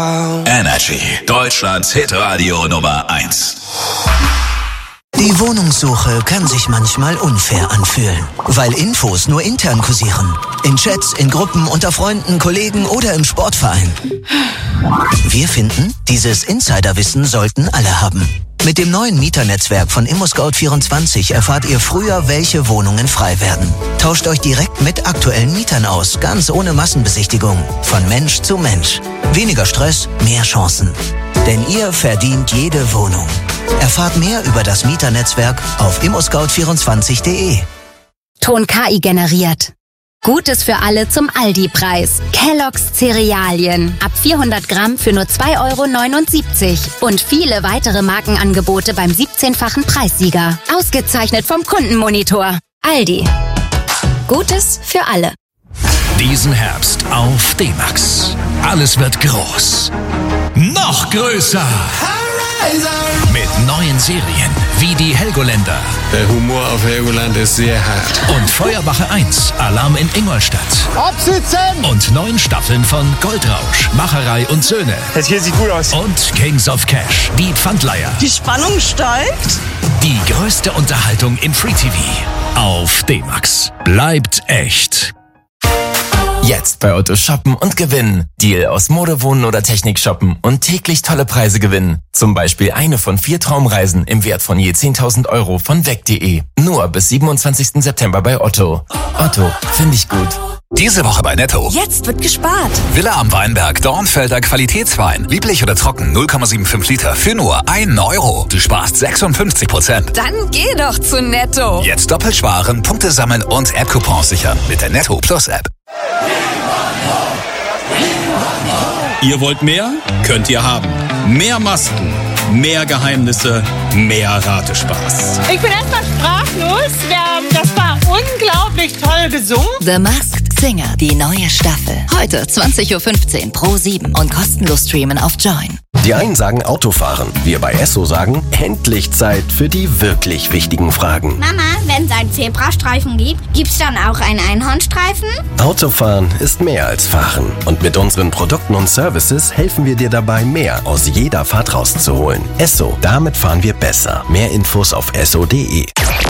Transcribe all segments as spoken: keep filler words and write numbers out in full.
Energy, Deutschlands Hitradio Nummer eins. Die Wohnungssuche kann sich manchmal unfair anfühlen, weil Infos nur intern kursieren. In Chats, in Gruppen, unter Freunden, Kollegen oder im Sportverein. Wir finden, dieses Insiderwissen sollten alle haben. Mit dem neuen Mieternetzwerk von ImmoScout vierundzwanzig erfahrt ihr früher, welche Wohnungen frei werden. Tauscht euch direkt mit aktuellen Mietern aus, ganz ohne Massenbesichtigung. Von Mensch zu Mensch. Weniger Stress, mehr Chancen. Denn ihr verdient jede Wohnung. Erfahrt mehr über das Mieternetzwerk auf immo scout vierundzwanzig punkt de. Ton K I generiert. Gutes für alle zum Aldi-Preis. Kellogg's Cerealien. Ab vierhundert Gramm für nur zwei Euro neunundsiebzig. Und viele weitere Markenangebote beim siebzehnfachen Preissieger. Ausgezeichnet vom Kundenmonitor. Aldi. Gutes für alle. Diesen Herbst auf D-Max. Alles wird groß. Noch größer. Mit neuen Serien wie die Helgoländer. Der Humor auf Helgoland ist sehr hart. Und Feuerwache eins, Alarm in Ingolstadt. Absitzen! Und neun Staffeln von Goldrausch, Macherei und Söhne. Das hier sieht gut aus. Und Kings of Cash, die Pfandleiher. Die Spannung steigt. Die größte Unterhaltung im Free-T V. Auf D-Max. Bleibt echt. Jetzt bei Otto shoppen und gewinnen. Deal aus Mode, Wohnen oder Technik shoppen und täglich tolle Preise gewinnen. Zum Beispiel eine von vier Traumreisen im Wert von je zehntausend Euro von weg punkt de. Nur bis siebenundzwanzigsten September bei Otto. Otto, finde ich gut. Diese Woche bei Netto. Jetzt wird gespart. Villa am Weinberg, Dornfelder Qualitätswein. Lieblich oder trocken, null Komma fünfundsiebzig Liter für nur ein Euro. Du sparst sechsundfünfzig Prozent. Dann geh doch zu Netto. Jetzt doppelt sparen, Punkte sammeln und App-Coupons sichern mit der Netto Plus App. Ihr wollt mehr? Könnt ihr haben. Mehr Masken, mehr Geheimnisse, mehr Ratespaß. Ich bin erstmal sprachlos. Das war unglaublich toll gesungen. The Masked Singer, die neue Staffel. Heute zwanzig Uhr fünfzehn pro sieben und kostenlos streamen auf Join. Die einen sagen Autofahren, wir bei Esso sagen, endlich Zeit für die wirklich wichtigen Fragen. Mama, wenn es einen Zebrastreifen gibt, gibt's dann auch einen Einhornstreifen? Autofahren ist mehr als Fahren. Und mit unseren Produkten und Services helfen wir dir dabei, mehr aus jeder Fahrt rauszuholen. Esso, damit fahren wir besser. Mehr Infos auf esso punkt de.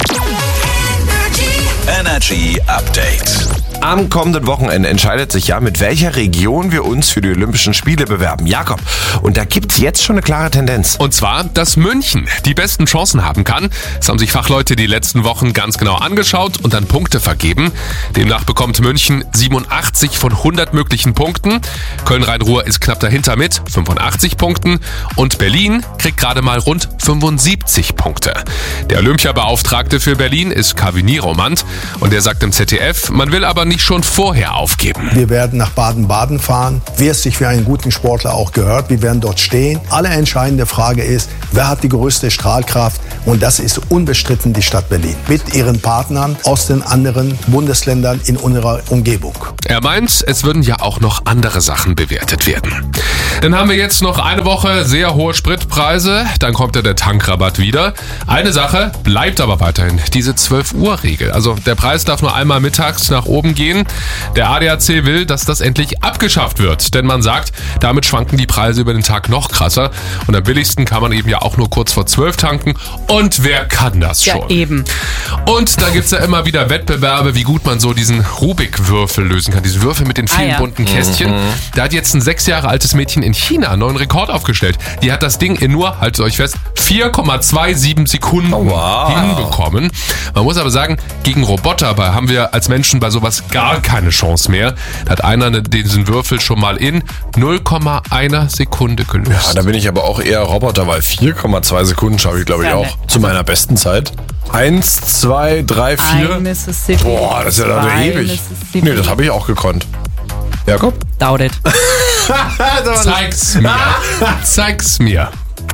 Energy Update. Am kommenden Wochenende entscheidet sich ja, mit welcher Region wir uns für die Olympischen Spiele bewerben. Jakob, und da gibt's jetzt schon eine klare Tendenz. Und zwar, dass München die besten Chancen haben kann. Das haben sich Fachleute die letzten Wochen ganz genau angeschaut und dann Punkte vergeben. Demnach bekommt München siebenundachtzig von hundert möglichen Punkten. Köln-Rhein-Ruhr ist knapp dahinter mit fünfundachtzig Punkten. Und Berlin kriegt gerade mal rund fünfundsiebzig Punkte. Der Olympiabeauftragte für Berlin ist Kavini Romand und der sagt im Z D F, man will aber nicht schon vorher aufgeben. Wir werden nach Baden-Baden fahren, wie es sich für einen guten Sportler auch gehört. Wir werden dort stehen. Alle entscheidende Frage ist, wer hat die größte Strahlkraft? Und das ist unbestritten die Stadt Berlin. Mit ihren Partnern aus den anderen Bundesländern in unserer Umgebung. Er meint, es würden ja auch noch andere Sachen bewertet werden. Dann haben wir jetzt noch eine Woche sehr hohe Spritpreise. Dann kommt ja der Tankrabatt wieder. Eine Sache bleibt aber weiterhin, diese zwölf Uhr Regel. Also der Preis darf nur einmal mittags nach oben gehen. Der A D A C will, dass das endlich abgeschafft wird, denn man sagt, damit schwanken die Preise über den Tag noch krasser und am billigsten kann man eben ja auch nur kurz vor zwölf tanken und wer kann das schon? Ja, eben. Und da gibt's ja immer wieder Wettbewerbe, wie gut man so diesen Rubik-Würfel lösen kann, diese Würfel mit den vielen ah, ja. bunten Kästchen. Mhm. Da hat jetzt ein sechs Jahre altes Mädchen in China einen neuen Rekord aufgestellt. Die hat das Ding in nur, haltet euch fest, vier Komma siebenundzwanzig Sekunden oh, wow. hinbekommen. Man muss aber sagen, gegen Roboter haben wir als Menschen bei sowas gar keine Chance mehr. Da hat einer diesen Würfel schon mal in null Komma eins Sekunde gelöst. Ja, da bin ich aber auch eher Roboter, weil vier Komma zwei Sekunden schaffe ich, glaube ich, auch zu meiner besten Zeit. Eins, zwei, drei, vier. Ein Mississippi. Boah, das ist ja dann ewig. Nee, das habe ich auch gekonnt. Jakob? Doubt it. Zeig's mir. Zeig's mir.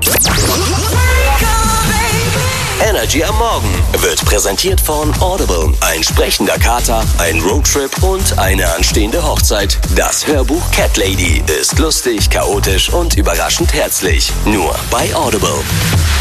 Energy am Morgen wird präsentiert von Audible. Ein sprechender Kater, ein Roadtrip und eine anstehende Hochzeit. Das Hörbuch Cat Lady ist lustig, chaotisch und überraschend herzlich. Nur bei Audible.